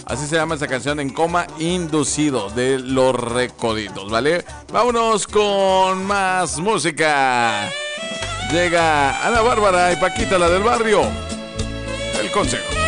Así se llama esta canción, En Coma Inducido, de Los Recoditos, ¿vale? Vámonos con más música. Llega Ana Bárbara y Paquita, la del barrio. El consejo.